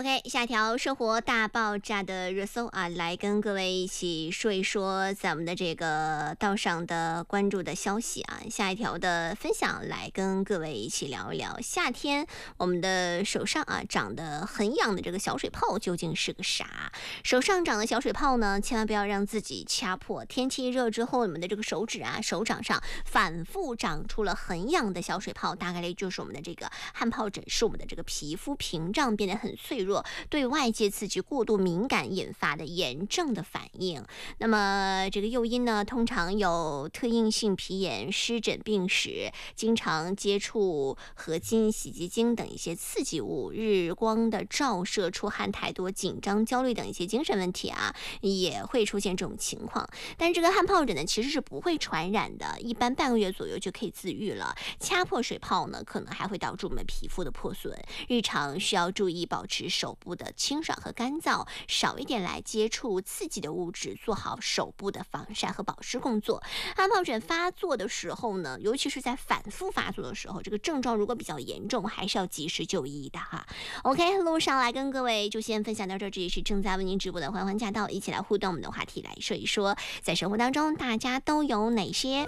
OK， 下条生活大爆炸的热搜啊，来跟各位一起说一说咱们的这个道上的关注的消息啊。下一条的分享来跟各位一起聊一聊，夏天我们的手上啊长得很痒的这个小水泡究竟是个啥？手上长的小水泡呢，千万不要让自己掐破。天气热之后，你们的这个手指啊、手掌上反复长出了很痒的小水泡，大概率就是我们的这个汗疱疹，是我们的这个皮肤屏障变得很脆弱，对外界刺激过度敏感引发的炎症的反应。那么这个诱因呢，通常有特应性皮炎、湿疹病史，经常接触合金、洗洁精等一些刺激物，日光的照射、出汗太多、紧张、焦虑等一些精神问题啊，也会出现这种情况。但是这个汗疱疹呢，其实是不会传染的，一般半个月左右就可以自愈了。掐破水泡呢，可能还会导致我们皮肤的破损，日常需要注意保持手部的清爽和干燥，少一点来接触刺激的物质，做好手部的防晒和保湿工作。汗疱疹发作的时候呢，尤其是在反复发作的时候，这个症状如果比较严重，还是要及时就医的哈。OK， 路上来跟各位就先分享到这，这里是正在为您直播的欢欢驾到，一起来互动我们的话题，来说一说在生活当中大家都有哪些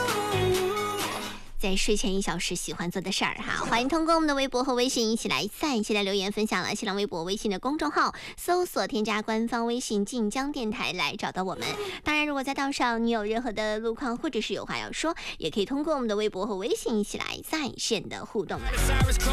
在睡前1小时喜欢做的事儿哈。欢迎通过我们的微博和微信一起来赞，一起来留言分享了新浪微博、微信的公众号，搜索添加官方微信晋江电台来找到我们。当然如果在道上你有任何的路况或者是有话要说，也可以通过我们的微博和微信一起来在线的互动啦。